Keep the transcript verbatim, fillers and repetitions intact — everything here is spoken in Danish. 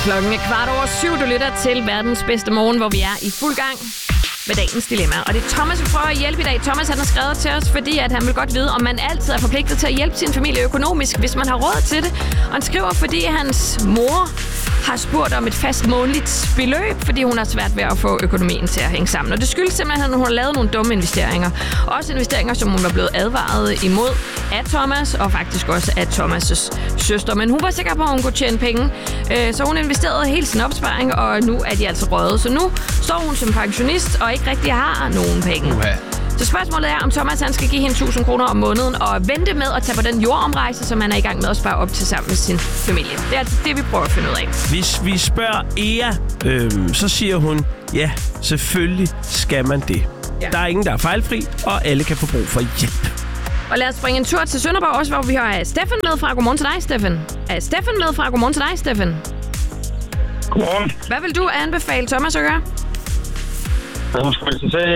Klokken er kvart over syv. Du lytter til verdens bedste morgen, hvor vi er i fuld gang med dagens dilemma. Og det er Thomas, vi prøver at hjælpe i dag. Thomas han har skrevet til os, fordi at han vil godt vide, om man altid er forpligtet til at hjælpe sin familie økonomisk, hvis man har råd til det. Og han skriver, fordi hans mor har spurgt om et fast månedligt beløb, fordi hun har svært ved at få økonomien til at hænge sammen. Og det skyldes simpelthen, at hun har lavet nogle dumme investeringer. Også investeringer, som hun var blevet advaret imod af Thomas, og faktisk også af Thomas' søster. Men hun var sikker på, at hun kunne tjene penge. Så hun investerede hele sin opsparing, og nu er de altså røget. Så nu står hun som pensionist og ikke rigtig har nogen penge. Uha. Så spørgsmålet er, om Thomas han skal give hende tusind kroner om måneden og vente med at tage på den jordomrejse, som han er i gang med at spare op til sammen med sin familie. Det er altså det, vi prøver at finde ud af. Hvis vi spørger Ea, øhm, så siger hun, ja, selvfølgelig skal man det. Ja. Der er ingen, der er fejlfri, og alle kan få brug for hjælp. Og lad os springe en tur til Sønderborg også, hvor vi har Steffen med fra. Godmorgen til dig, Steffen. Er Steffen med fra? Godmorgen til dig, Steffen. Godmorgen. Hvad vil du anbefale Thomas at gøre? Jeg skal